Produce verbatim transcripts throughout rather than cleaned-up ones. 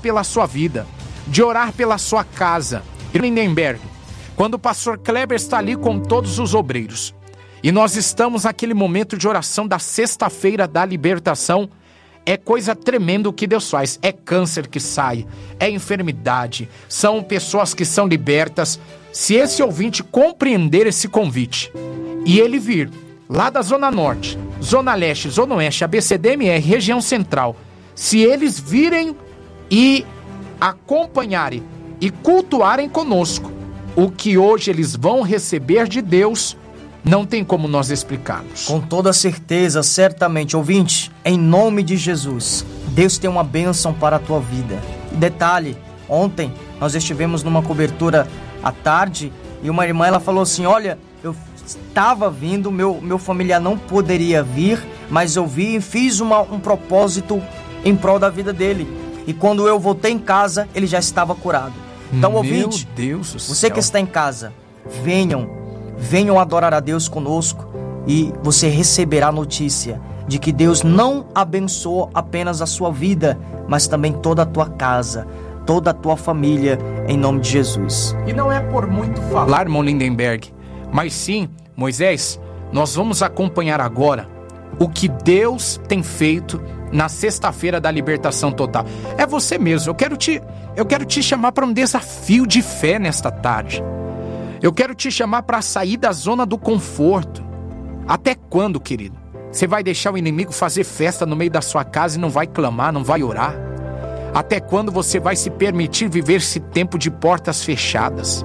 pela sua vida, de orar pela sua casa. Lindenberg, quando o pastor Kleber está ali com todos os obreiros, e nós estamos naquele momento de oração da sexta-feira da libertação, é coisa tremenda o que Deus faz. É câncer que sai, é enfermidade, são pessoas que são libertas. Se esse ouvinte compreender esse convite e ele vir lá da Zona Norte, Zona Leste, Zona Oeste, A B C D M R, região central, se eles virem e acompanharem e cultuarem conosco o que hoje eles vão receber de Deus, não tem como nós explicarmos. Com toda certeza, certamente, ouvinte, em nome de Jesus, Deus tem uma bênção para a tua vida. Detalhe, ontem nós estivemos numa cobertura à tarde e uma irmã, ela falou assim, olha, eu estava vindo, meu, meu familiar não poderia vir, mas eu vi e fiz uma, um propósito em prol da vida dele. E quando eu voltei em casa, ele já estava curado. Então, meu ouvinte, Deus do você céu. que está em casa, venham, venham adorar a Deus conosco e você receberá a notícia de que Deus não abençoou apenas a sua vida, mas também toda a tua casa, toda a tua família, em nome de Jesus. E não é por muito falar, irmão Lindenberg, mas sim, Moisés, nós vamos acompanhar agora o que Deus tem feito na sexta-feira da libertação total. É você mesmo, eu quero te, eu quero te chamar para um desafio de fé nesta tarde. Eu quero te chamar para sair da zona do conforto. Até quando, querido? Você vai deixar o inimigo fazer festa no meio da sua casa e não vai clamar, não vai orar? Até quando você vai se permitir viver esse tempo de portas fechadas?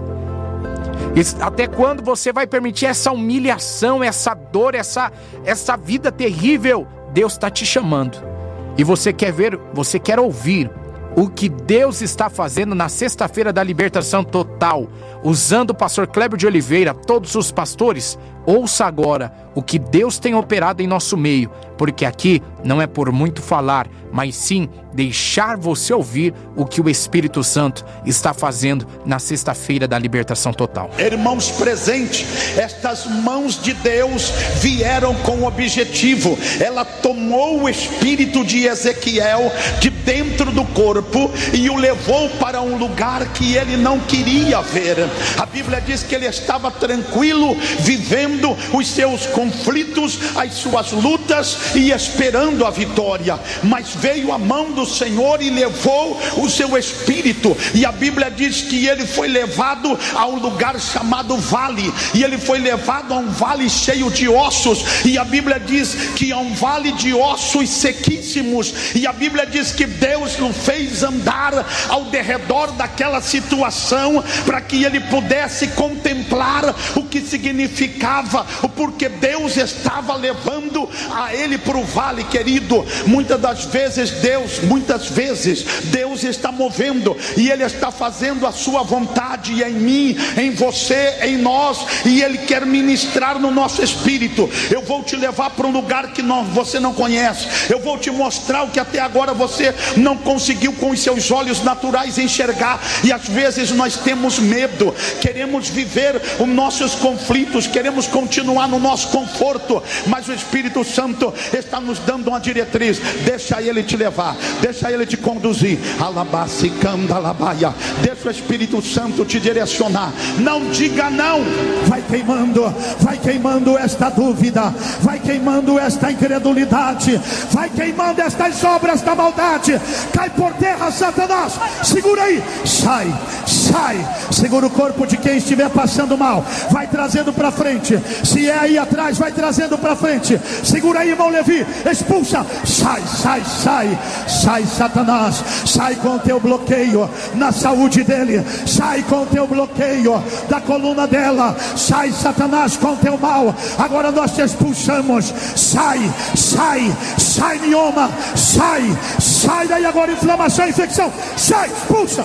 Até quando você vai permitir essa humilhação, essa dor, essa, essa vida terrível? Deus está te chamando. E você quer ver, você quer ouvir o que Deus está fazendo na sexta-feira da libertação total, usando o pastor Kleber de Oliveira, todos os pastores? Ouça agora o que Deus tem operado em nosso meio, porque aqui não é por muito falar, mas sim deixar você ouvir o que o Espírito Santo está fazendo na sexta-feira da libertação total. Irmãos presentes, estas mãos de Deus vieram com objetivo. Ela tomou o espírito de Ezequiel de dentro do corpo e o levou para um lugar que ele não queria ver. A Bíblia diz que ele estava tranquilo, vivendo os seus conflitos, as suas lutas e esperando a vitória. Mas veio a mão do Senhor e levou o seu espírito, e a Bíblia diz que ele foi levado a um lugar chamado vale, e ele foi levado a um vale cheio de ossos, e a Bíblia diz que é um vale de ossos sequíssimos, e a Bíblia diz que Deus o fez andar ao derredor daquela situação para que ele pudesse contemplar o que significava, o porquê Deus estava levando a ele para o vale, querido. Muitas das vezes Deus, muitas vezes Deus está movendo e ele está fazendo a sua vontade em mim, em você, em nós, e ele quer ministrar no nosso espírito. Eu vou te levar para um lugar que não, você não conhece. Eu vou te mostrar o que até agora você não conseguiu com os seus olhos naturais enxergar, e às vezes nós temos medo, queremos viver os nossos conflitos, queremos continuar no nosso conforto, mas o Espírito Santo está nos dando uma diretriz. Deixa ele te levar, deixa ele te conduzir. Alabacicandalabaia. Deixa o Espírito Santo te direcionar. Não diga não. Vai queimando, vai queimando esta dúvida, vai queimando esta incredulidade, vai queimando estas obras da maldade. Cai por terra, Satanás. Segura aí, sai, sai. Segura o corpo de quem estiver passando mal, vai trazendo para frente. Se é aí atrás, vai trazendo para frente. Segura aí, irmão Levi, expulsa. Sai, sai, sai, sai, Satanás. Sai com o teu bloqueio na saúde dele, sai com o teu bloqueio da coluna dela. Sai, Satanás, com o teu mal. Agora nós te expulsamos. Sai, sai, sai, mioma. Sai, sai daí agora, inflamação, infecção. Sai, expulsa.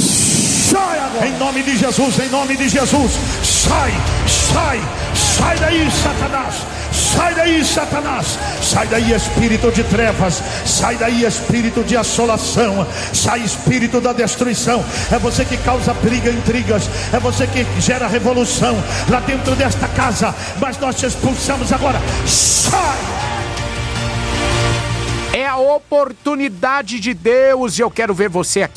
Sai agora. Em nome de Jesus, em nome de Jesus. Sai, sai, sai daí, Satanás. Sai daí, Satanás. Sai daí, espírito de trevas. Sai daí, espírito de assolação. Sai, espírito da destruição. É você que causa briga, intrigas. É você que gera revolução lá dentro desta casa. Mas nós te expulsamos agora. Sai! É a oportunidade de Deus, e eu quero ver você aqui